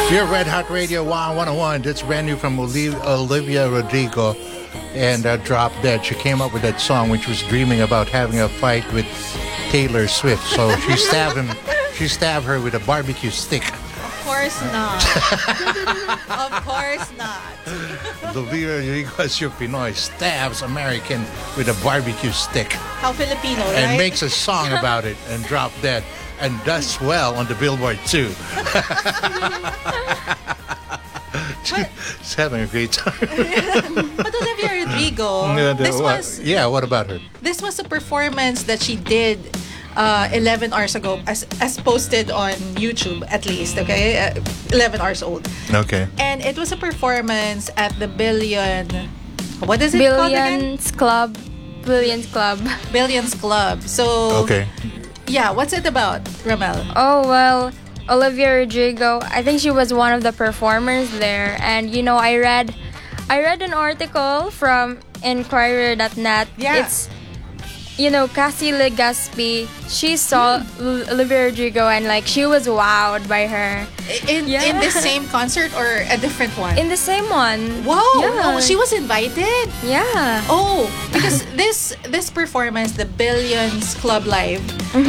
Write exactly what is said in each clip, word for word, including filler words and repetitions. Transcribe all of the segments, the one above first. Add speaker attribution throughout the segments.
Speaker 1: You're Red Hot Radio one oh one. That's brand new from Oli- Olivia Rodrigo and uh, Drop Dead. She came up with that song, which was dreaming about having a fight with Taylor Swift. So she stabbed him. She stabbed her with a barbecue stick.
Speaker 2: Of course not. Of course not.
Speaker 1: Olivia Rodrigo, as your Pinoy, stabs American with a barbecue stick.
Speaker 2: How Filipino, right?
Speaker 1: And makes a song about it and Drop Dead. And does well on the Billboard too. She's having a great time.
Speaker 2: But Olivia Rodrigo,
Speaker 1: Yeah, the-
Speaker 2: this
Speaker 1: what-
Speaker 2: was
Speaker 1: yeah, what about her?
Speaker 2: this was a performance that she did uh, eleven hours ago, as as posted on YouTube at least. Okay, uh, eleven hours old,
Speaker 1: Okay.
Speaker 2: and it was a performance at the Billion. What is it called again?
Speaker 3: Billions Club. Billions Club.
Speaker 2: Billions Club. So
Speaker 1: Okay.
Speaker 2: yeah, what's it about, Ramel?
Speaker 3: Oh, well, Olivia Rodrigo, I think she was one of the performers there. And, you know, I read I read an article from Inquirer dot net.
Speaker 2: Yeah.
Speaker 3: It's, you know, Cassie Legaspi, she saw L- Olivia Rodrigo and, like, she was wowed by her.
Speaker 2: In
Speaker 3: Yeah.
Speaker 2: in the same concert or a different one?
Speaker 3: In the same one.
Speaker 2: Wow!
Speaker 3: Yeah.
Speaker 2: Oh, she was invited.
Speaker 3: Yeah.
Speaker 2: Oh, because this this performance, the Billions Club Live,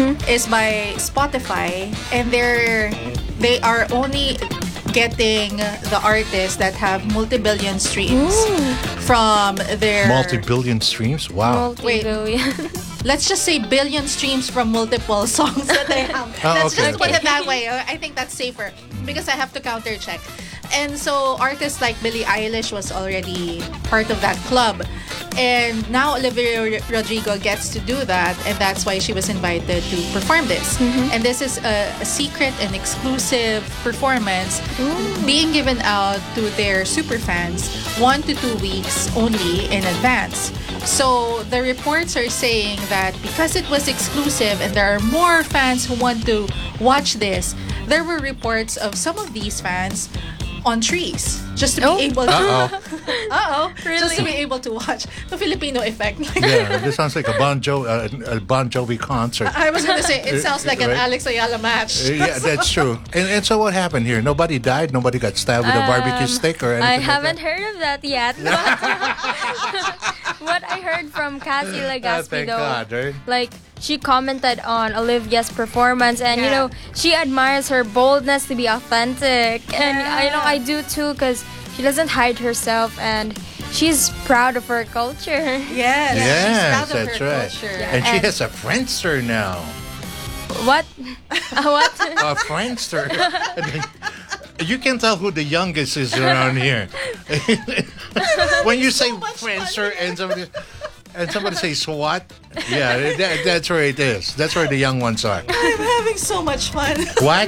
Speaker 2: is by Spotify, and they're they are only getting the artists that have multi-billion streams from their
Speaker 1: Multi-billion streams? Wow.
Speaker 3: Multi-billion.
Speaker 2: let's just say billion streams from multiple songs that they have.
Speaker 1: Oh,
Speaker 2: let's
Speaker 1: okay,
Speaker 2: just put
Speaker 1: okay.
Speaker 2: it that way. Uh, I think that's safer because I have to counter check. And so artists like Billie Eilish was already part of that club. And now Olivia Rodrigo gets to do that, and that's why she was invited to perform this. And this is a, a secret and exclusive performance being given out to their super fans one to two weeks only in advance. So the reports are saying that because it was exclusive and there are more fans who want to watch this, there were reports of some of these fans on trees just to be
Speaker 3: Oh.
Speaker 2: able to
Speaker 1: Uh-oh.
Speaker 2: uh-oh just to
Speaker 3: Really?
Speaker 2: be able to watch the Filipino effect.
Speaker 1: Yeah, this sounds like a Bon, jo- uh, a bon Jovi concert.
Speaker 2: I was gonna say it sounds like an
Speaker 1: Right.
Speaker 2: Alex Ayala match.
Speaker 1: Uh, yeah, that's true. And, and so what happened here? Nobody died? Nobody got stabbed with a barbecue
Speaker 3: Um,
Speaker 1: stick or anything
Speaker 3: I
Speaker 1: like
Speaker 3: haven't
Speaker 1: that?
Speaker 3: heard of that yet. But what I heard from Cassie
Speaker 1: Ah,
Speaker 3: Legaspi,
Speaker 1: thank
Speaker 3: though,
Speaker 1: God, right?
Speaker 3: like, she commented on Olivia's performance, and, you
Speaker 2: Yeah.
Speaker 3: know, she admires her boldness to be authentic. And, I know, I do too, because she doesn't hide herself, and she's proud of her culture.
Speaker 2: Yes, she's
Speaker 1: Yes,
Speaker 2: proud of
Speaker 1: that's
Speaker 2: her
Speaker 1: right.
Speaker 2: culture.
Speaker 3: Yeah.
Speaker 1: And she
Speaker 3: And-
Speaker 1: has a Friendster now.
Speaker 3: What? Uh, what?
Speaker 1: A Friendster. You can tell who the youngest is around here. When you say
Speaker 2: much
Speaker 1: Friendster and somebody and somebody says what? Yeah, that, that's where it is. That's where the young ones are.
Speaker 2: I'm having so much fun.
Speaker 1: What?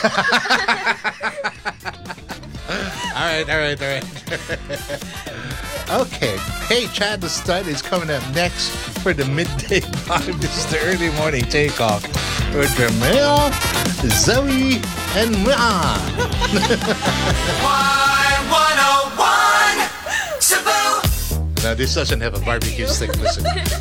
Speaker 1: all right, all right, all right. Okay. Hey, Chad the Stud is coming up next for the midday vibe. This is the early morning takeoff with Jamil, Zoe, and Ma.
Speaker 4: one oh one Cebu.
Speaker 1: Now, this doesn't have a barbecue stick. Listen.